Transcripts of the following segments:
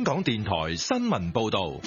港電台新聞報道。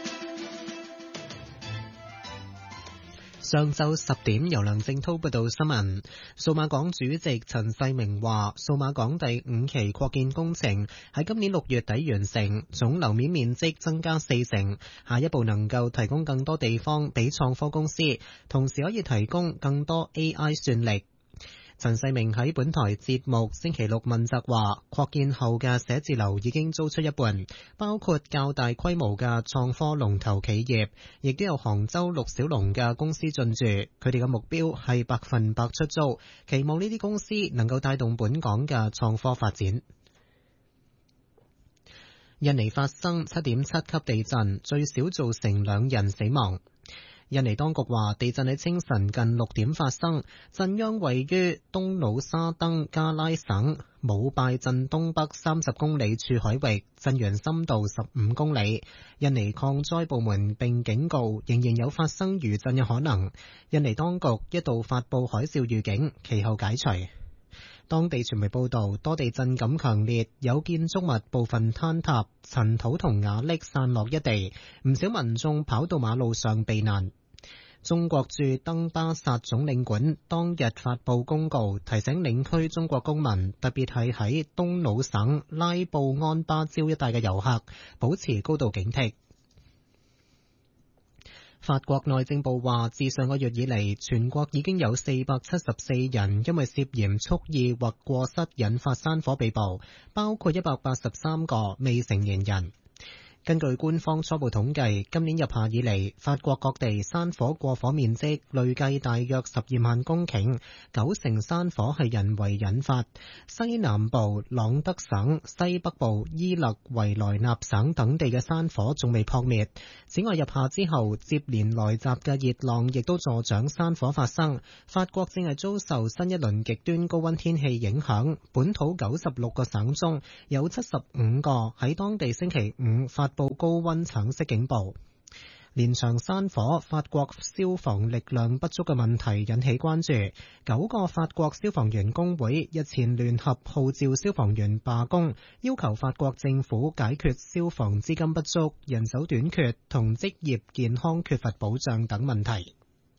上晝10點，由梁正滔報道新聞。數碼港主席陳世明話，數碼港第5期擴建工程喺今年6月底完成，總樓面面積增加40%，下一步能夠提供更多地方俾創科公司，同時可以提供更多 AI 算力。陳世明喺本台節目星期六問責話，擴建後嘅寫字樓已經租出一半，包括較大規模嘅創科龍頭企業，亦都有杭州陸小龍嘅公司進駐。佢哋嘅目標係100%出租，期望呢啲公司能夠帶動本港嘅創科發展。印尼發生7.7級地震，最少造成2人死亡。印尼當局話，地震喺清晨近6點發生，震央位於東努沙登加拉省姆拜鎮東北30公里處海域，震源深度15公里。印尼抗災部門並警告，仍然有發生餘震嘅可能。印尼當局一度發布海嘯預警，其後解除。當地傳媒報道，多地震感強烈，有建築物部分坍塌，塵土同瓦礫散落一地，唔少民眾跑到馬路上避難。中國駐登巴薩總領館當日發布公告，提醒領區中國公民，特別係喺東努省拉布安巴礁一帶嘅遊客，保持高度警惕。法國內政部話，自上個月以嚟，全國已經有474人因為涉嫌蓄意或過失引發山火被捕，包括183個未成年人。根據官方初步統計，今年入夏以嚟，法國各地山火過火面積累計大約12萬公頃，90%山火係人為引發。西南部朗德省、西北部伊勒維萊納省等地嘅山火仲未撲滅。此外，入夏之後接連來襲嘅熱浪亦都助長山火發生。法國正係遭受新一輪極端高溫天氣影響，本土96個省中有75個喺當地星期五發布高溫橙色警報。連場山火，法國消防力量不足嘅問題引起關注。9個法國消防員工會日前聯合號召消防員罷工，要求法國政府解決消防資金不足、人手短缺同職業健康缺乏保障等問題。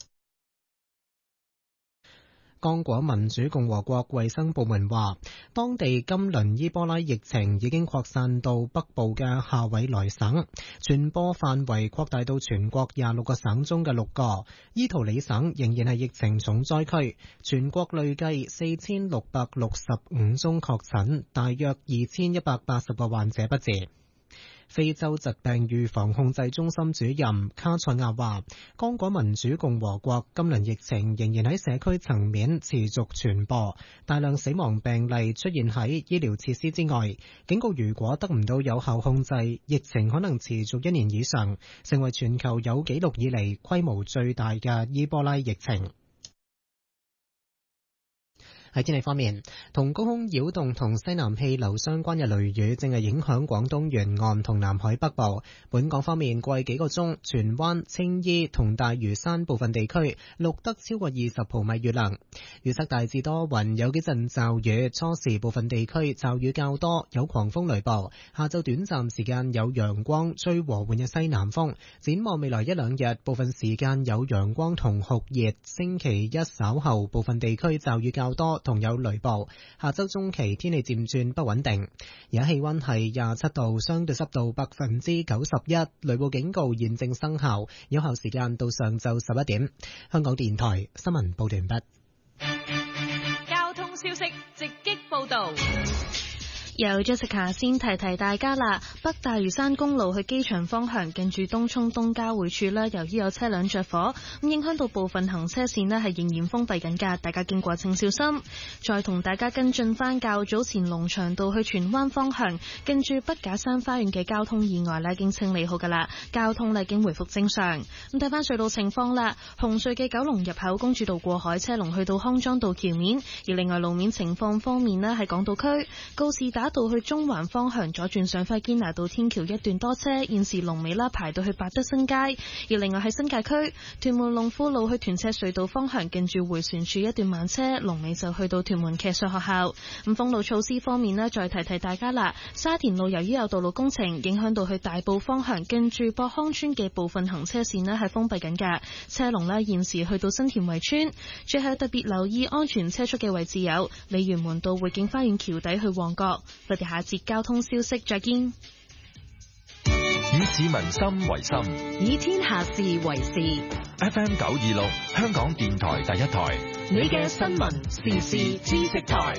剛果民主共和國衛生部門話，當地今輪伊波拉疫情已經擴散到北部嘅夏委萊省，傳播範圍擴大到全國26個省中嘅6個。伊圖里省仍然係疫情重災區，全國累計4665宗確診，大約2180個患者不治。非洲疾病預防控制中心主任卡塞亞話，剛果民主共和國今輪疫情仍然喺社區層面持續傳播，大量死亡病例出現喺醫療設施之外，警告如果得唔到有效控制，疫情可能持續1年以上，成為全球有紀錄以嚟規模最大嘅伊波拉疫情。喺天氣方面，同高空擾動同西南氣流相關嘅雷雨正係影響廣東沿岸同南海北部。本港方面，過去幾個鐘，荃灣、青衣同大嶼山部分地區錄得超過20毫米雨量。預測大致多雲，有幾陣驟雨，初時部分地區驟雨較多，有狂風雷暴。下晝短暫時間有陽光，吹和緩嘅西南風。展望未來1-2日，部分時間有陽光同酷熱。星期一稍後，部分地區驟雨較多，同有雷暴。下周中期天氣漸轉不穩定。而家氣溫係27度，相對濕度91%，雷暴警告現正生效，有效時間到上晝11點。香港電台新聞報道完畢。 交通消息直擊報道。 由 Jessica 先提提大家啦，北大嶼山公路去機場方向近住東涌東交匯處啦，由於有車輛着火，咁影響到部分行車線呢係仍然封閉緊㗎，大家經過請小心。再同大家跟進翻較早前龍翔道去荃灣方向近住筆架山花園嘅交通意外呢已經清理好㗎啦，交通呢已經回復正常。咁睇翻隧道情況啦，紅隧嘅九龍入口公主道過海車龍去到康莊道橋面，而另外路面情況方面呢，喺港島區告士打道去中環方向左轉上輝堅拿道天橋一段多車，現時龍尾啦排到去百德新街。而另外喺新界區屯門龍富路去屯赤隧道方向近住迴旋處一段慢車，龍尾就去到屯門騎術學校。咁封路措施方面呢，再提提大家啦。沙田路由於有道路工程，影響到去大埔方向近住博康村嘅部分行車線呢係封閉緊㗎，車龍呢現時去到新田圍村。最後特別留意安全車速嘅位置有鯉魚門道匯景花園橋底去旺角。我哋下節交通消息再見。 以市民心為心， 以天下事為事。 FM 926香港電台第一台， 你嘅新聞時事知識台。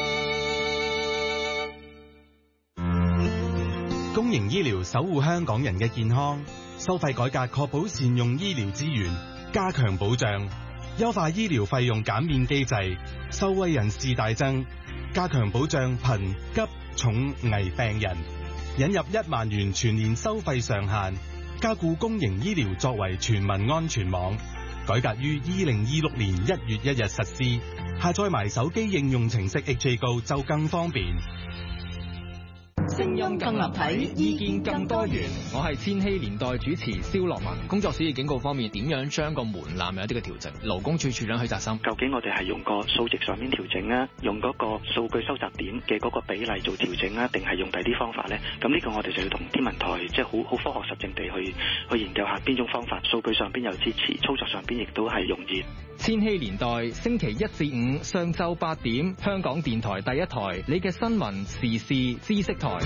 公營醫療守護香港人嘅健康，收費改革確保善用醫療資源，加強保障，優化醫療費用減免機制，受惠人士大增，加強保障貧急重危病人，引入1萬元全年收費上限，加固公營醫療作為全民安全網，改革於2026年1月1日實施，下載埋手機應用程式 HA Go 就更方便。 聲音更立體，意見更多元。我係千禧年代主持蕭樂文。工作時嘅警告方面，點樣將個門檻有一啲嘅調整？勞工處處長許澤森， 究竟我哋係用個數值上面調整啊，用嗰個數據收集點嘅嗰個比例做調整啊，定係用第啲方法呢？咁呢個我哋就要同天文台即係好科學實證地去研究下邊種方法，數據上邊有支持，操作上邊亦都係容易。 千禧年代星期1至5上晝8點，香港電台第一台，你嘅新聞時事知識台。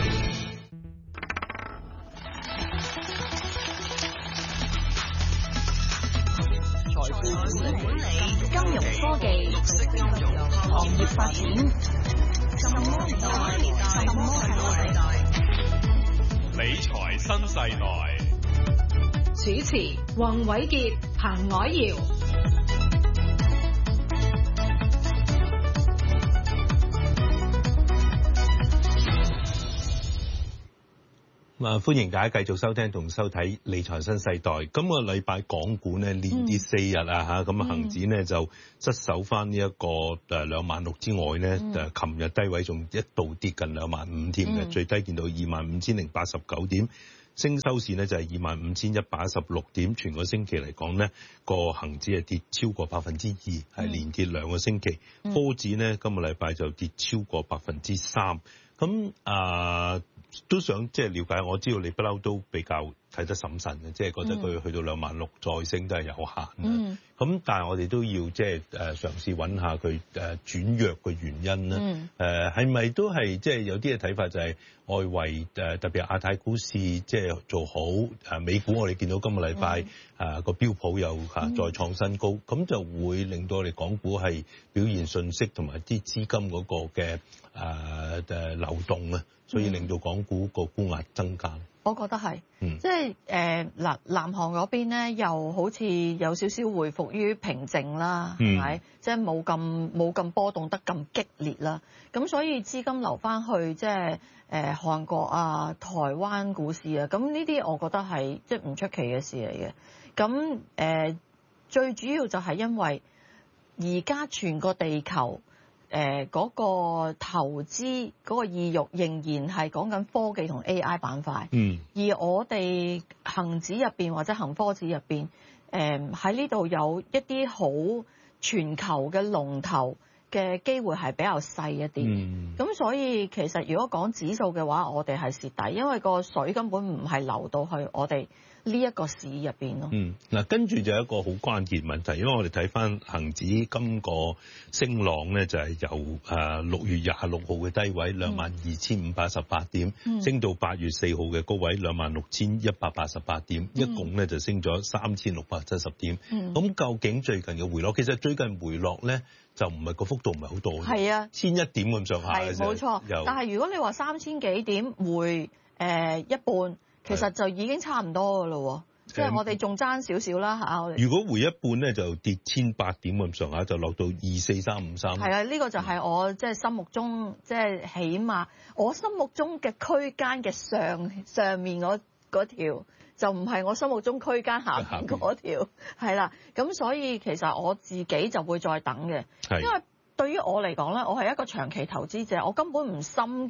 財富管理、金融科技、綠色金融、行業發展，什麼年代？ 理財新世代。 主持：宏偉傑、彭藹瑤。 歡迎大家繼續收聽同收睇理財新世代。今個禮拜港股呢連跌4日啊嚇，咁恒指呢就失守翻呢一個26,000之外呢，琴日低位仲一度跌近25,000添嘅，最低見到25,089點，升收市呢就係25,116點。全個星期嚟講呢，個恒指係跌超過2%，係連跌2個星期。科指呢今個禮拜就跌超過3%。咁都想即係了解，我知道你不嬲都比較睇得審慎嘅，即係覺得佢去到26,000再升都係有限。咁但係我哋都要即係嘗試揾下佢轉弱嘅原因啦。係咪都係即係有啲嘅睇法就係外圍特別係亞太股市即係做好，美股我哋見到今個禮拜個標普又再創新高，咁就會令到我哋港股係表現順息同埋啲資金嗰個嘅流動啊，所以令到港股個沽壓增加。 我覺得係，即係南韓嗰邊咧，又好似有少少回復於平靜啦，係咪？即係冇咁波動得咁激烈啦。咁所以資金流翻去即係韓國啊、台灣股市啊，咁呢啲我覺得係即係唔出奇嘅事嚟嘅。咁最主要就係因為而家全個地球嗰個投資嗰個意欲仍然係講緊科技同 AI 板塊，而我哋恒指入邊或者恒科指入邊，喺呢度有一啲好全球嘅龍頭嘅機會係比較細一啲，咁所以其實如果講指數嘅話，我哋係蝕底，因為個水根本唔係流到去我哋呢一個市入邊咯。 嗱，跟住就有一個好關鍵問題，因為我哋睇翻恒指今個升浪咧，就係由6月26號嘅低位22,518點，升到8月4號嘅高位26,188點，一共咧就升咗3,670點。咁究竟最近嘅回落，其實最近回落咧就唔係個幅度唔係好多，係啊，1,100點咁上下嘅啫。 係冇錯，但係如果你話3,000幾點回一半，其實就已經差唔多㗎咯，即係我哋仲爭少少啦嚇。 如果回一半咧，就跌1,100點咁上下，就落到24,353。係啊，呢個就係我即係心目中即係起碼我心目中嘅區間嘅上面嗰條，就唔係我心目中區間下面嗰條，係啦。咁所以其實我自己就會再等嘅，因為對於我嚟講咧，我係一個長期投資者，我根本唔心急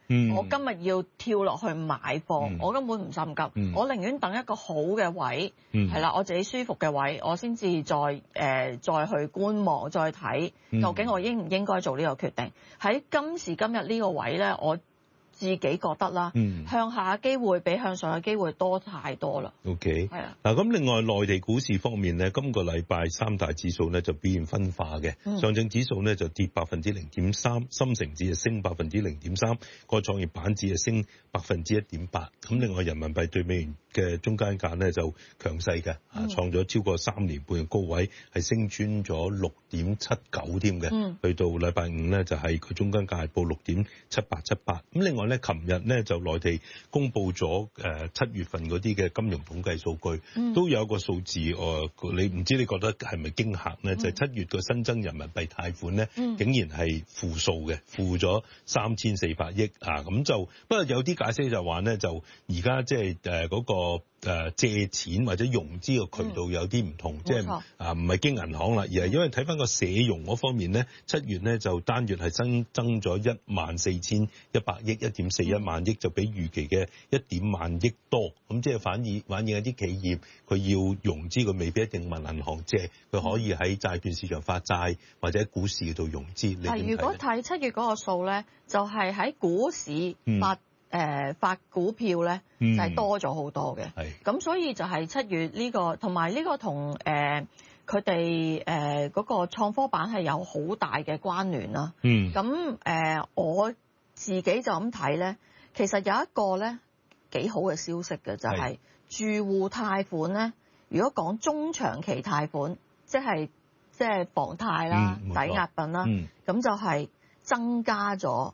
我今日要跳落去買貨，我根本唔心急，我寧願等一個好嘅位，係啦，我自己舒服嘅位，我先至再去觀望，再睇究竟我應唔應該做呢個決定。喺今時今日呢個位咧，我自己覺得啦，向下嘅機會比向上嘅機會多太多啦。 OK， 係啊。 嗱，咁另外內地股市方面咧，今個禮拜三大指數咧就表現分化嘅，上證指數咧就跌0.3%，深成指就升0.3%，個創業板指就升1.8%。咁另外人民幣對美元嘅中間價咧就強勢嘅，創咗超過3年半嘅高位，係升穿咗6.79添嘅。去到禮拜五咧就係佢中間價係報6.7878。咁另外咧，琴日咧就內地公布咗7月份嗰啲嘅金融統計數據，都有一個數字你唔知你覺得係咪驚嚇咧？就係7月嘅新增人民幣貸款咧，竟然係負數嘅，負咗3400億啊！咁就不過有啲解釋就話咧，就而家即係嗰個借錢或者融資嘅渠道有啲唔同，即係唔係經銀行啦，而係因為睇翻個社融嗰方面咧，7月咧就單月係增咗14100億，1.41萬億，就比預期嘅1萬億多。咁即係反映一啲企業佢要融資，佢未必一定問銀行借，佢可以喺債券市場發債或者股市度融資。 如果睇7月嗰個數咧，就係喺股市發股票咧，就係多咗好多嘅。咁所以就係7月呢個，同埋呢個同佢哋嗰個創科板係有好大嘅關聯啦。咁我自己就咁睇咧，其實有一個咧幾好嘅消息嘅，就係住戶貸款咧。如果講中長期貸款，即係房貸啦、抵押品啦，咁就係增加咗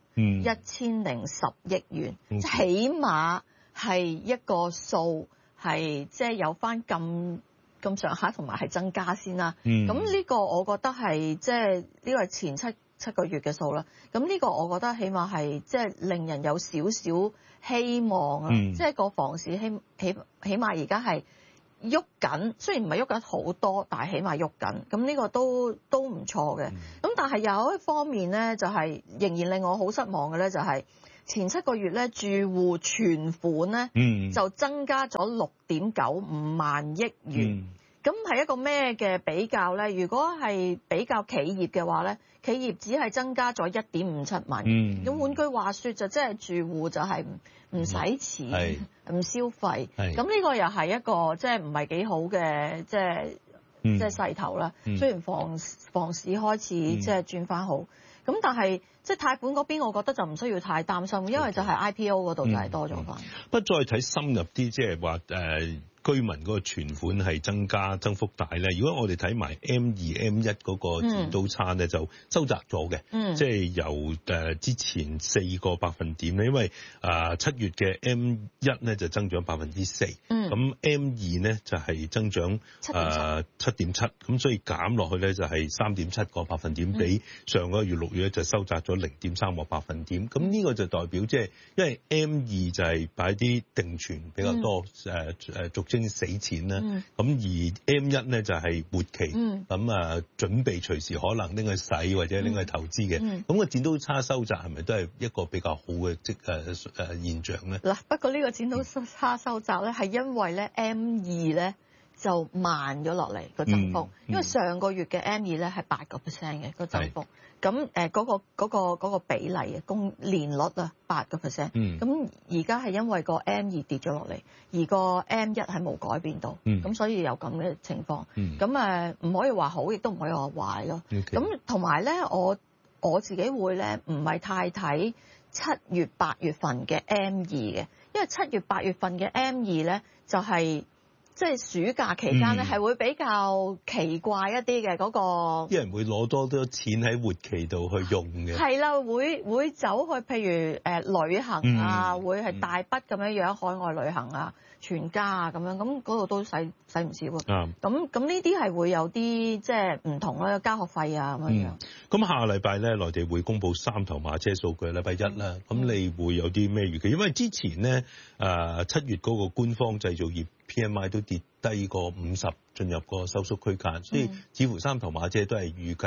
1010億元，起碼係一個數係即係有翻咁上下，同埋係增加先啦。咁呢個我覺得係即係呢個係前七個月嘅數啦。咁呢個我覺得起碼係即係令人有少少希望啊！即係個房市起碼而家係喐緊，雖然唔係喐緊好多，但係起碼喐緊。咁呢個都唔錯嘅。咁但係有一方面咧，就係仍然令我好失望嘅咧，就係前7個月咧住戶存款咧就增加咗6.95萬億元。咁係一個咩嘅比較咧？如果係比較企業嘅話咧，企業只係增加咗1.57萬元。咁換句話說，就即係住戶就係唔使錢，唔消費。咁呢個又係一個即係唔係幾好嘅即係勢頭啦。雖然房市開始即係轉翻好，咁但係即係貸款嗰邊，我覺得就唔需要太擔心，因為就係 IPO 嗰度就係多咗翻。 不過再睇深入啲，即係話居民嗰個存款係增幅大咧。如果我哋睇埋 M2、M1 嗰個剪刀差咧，就收窄咗嘅。即係由之前4個百分點咧，因為7月嘅 M1 咧就增長4%，咁 M2 咧就係增長7.7，咁所以減落去咧就係3.7個百分點，比上個月6月咧就收窄咗0.3個百分點。咁呢個就代表即係因為 M2 就係擺啲定存比較多，俗稱死錢啦。咁而 M1 咧就係活期，咁準備隨時可能拎去使或者拎去投資嘅。咁個剪刀差收窄係咪都係一個比較好嘅現象咧？嗱， 不過呢個剪刀差收窄咧係因為咧 M2 咧就慢咗落嚟個增幅，因為上個月嘅 M2 咧係8% 嘅個增幅。咁嗰個比例啊，年率啊8%。咁而家係因為個 M2 跌咗落嚟，而個 M1 係冇改變到，咁所以有咁嘅情況。咁唔可以話好，亦都唔可以話壞咯。咁同埋咧，我自己會咧唔係太睇7月8月份嘅 M2 嘅，因為7月8月份嘅 M2 咧就係即係暑假期間咧，係會比較奇怪一啲嘅嗰個。 啲人會攞多啲錢喺活期度去用嘅。係啦，會走去譬如旅行啊，會係大筆咁樣海外旅行啊，全家啊咁樣，咁嗰度都使唔少喎。咁呢啲係會有啲即係唔同啦，交學費啊咁樣。 咁下個禮拜咧，內地會公布3頭馬車數據，禮拜1啦。咁你會有啲咩預期？因為之前咧7月嗰個官方製造業 PMI 都跌低過50，進入個收縮區間，所以似乎3頭馬車都係預計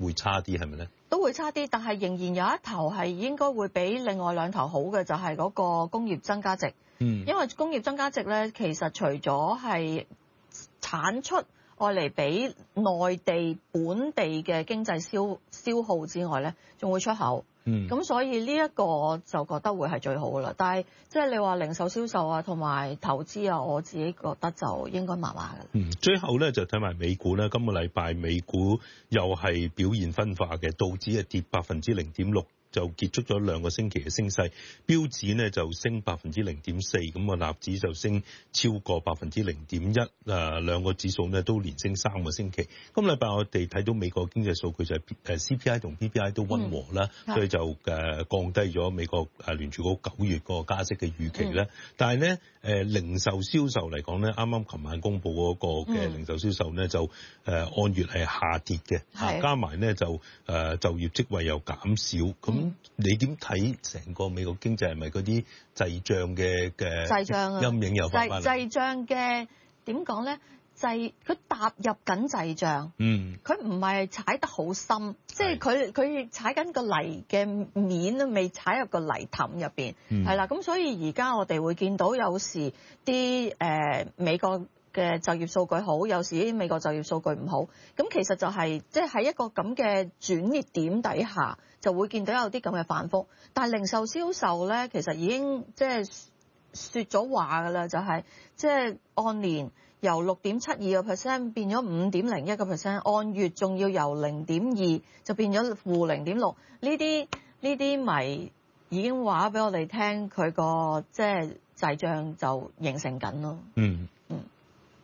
會差啲係咪咧？ 都會差啲，但係仍然有一頭係應該會比另外兩頭好嘅，就係嗰個工業增加值。因為工業增加值咧，其實除咗係產出愛嚟俾內地本地嘅經濟消耗之外咧，仲會出口。咁所以呢一個就覺得會係最好噶啦。但係即係你話零售銷售啊，同埋投資啊，我自己覺得就應該麻麻噶啦。 最後咧就睇埋美股啦。今個禮拜美股又係表現分化嘅，道指係跌0.6%。就結束咗2個星期嘅升勢，標指呢就升0.4%，咁納指就升超過0.1%，兩個指數呢都連升3個星期。今禮拜我哋睇到美國經濟數據就係CPI 同 PPI 都溫和啦，所以就降低咗美國聯儲局9月嗰個加息嘅預期咧。但係咧零售銷售嚟講咧，啱啱琴晚公布嗰個嘅零售銷售咧就按月係下跌嘅，加埋咧就業職位又減少咁。你點睇成個美國經濟係咪嗰啲滯脹嘅陰影又翻返嚟？ 滯脹嘅點講咧？佢踏入緊滯脹，佢唔係踩得好深，即係佢踩緊個泥嘅面都未踩入個泥凼入邊，係啦。咁所以而家我哋會見到有時啲美國嘅就業數據好，有時啲美國就業數據唔好。咁其實就係即係喺一個咁嘅轉捩點底下，就會見到有啲咁嘅反覆。但係零售銷售咧，其實已經即係説咗話㗎啦，就係即係按年由6.72% 變咗5.01%，按月仲要由0.2就變咗-0.6。呢啲咪已經話俾我哋聽，佢個即係滯脹就形成緊咯。